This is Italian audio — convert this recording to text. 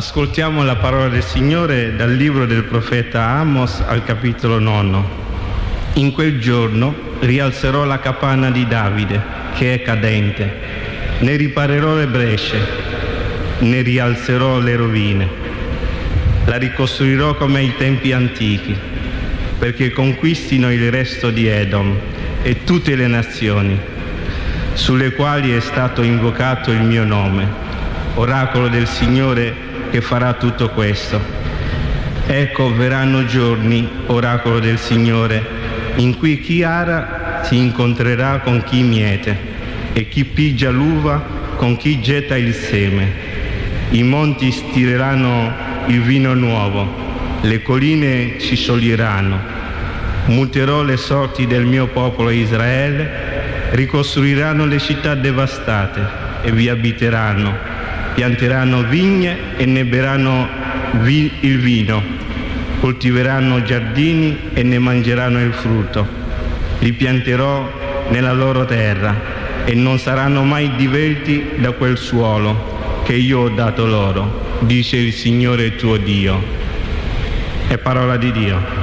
Ascoltiamo la parola del Signore dal libro del profeta Amos al capitolo 9. In quel giorno rialzerò la capanna di Davide, che è cadente, ne riparerò le brecce, ne rialzerò le rovine, la ricostruirò come ai tempi antichi, perché conquistino il resto di Edom e tutte le nazioni, sulle quali è stato invocato il mio nome, oracolo del Signore che farà tutto questo. Ecco, verranno giorni, oracolo del Signore, in cui chi ara si incontrerà con chi miete e chi pigia l'uva con chi getta il seme. I monti stireranno il vino nuovo, le colline si scioglieranno. Muterò le sorti del mio popolo Israele, ricostruiranno le città devastate e vi abiteranno. Pianteranno vigne e ne berranno il vino, coltiveranno giardini e ne mangeranno il frutto. Li pianterò nella loro terra e non saranno mai divelti da quel suolo che io ho dato loro, dice il Signore tuo Dio. È parola di Dio.